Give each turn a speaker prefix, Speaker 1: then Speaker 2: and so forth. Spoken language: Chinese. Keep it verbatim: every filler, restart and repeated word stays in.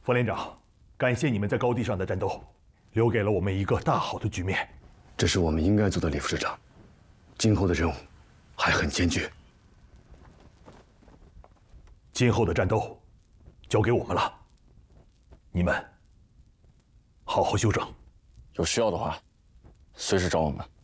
Speaker 1: 副连长，感谢你们在高地上的战斗，留给了我们一个大好的局面。
Speaker 2: 这是我们应该做的，李副师长。今后的任务还很艰巨。
Speaker 1: 今后的战斗交给我们了，你们好好休整。
Speaker 3: 有需要的话，随时找我们。